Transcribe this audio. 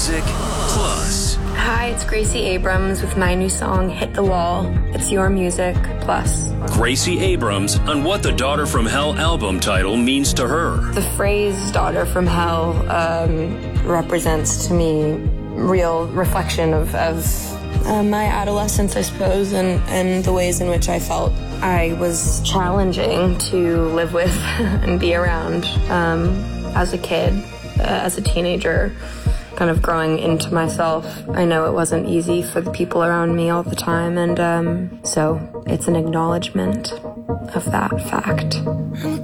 Music Plus. Hi, it's Gracie Abrams with my new song, Hit the Wall. It's Your Music Plus. Gracie Abrams on what the Daughter from Hell album title means to her. The phrase Daughter from Hell represents to me real reflection of my adolescence, I suppose, and the ways in which I felt I was challenging to live with and be around as a kid, as a teenager, kind of growing into myself. I know it wasn't easy for the people around me all the time, and so it's an acknowledgement of that fact.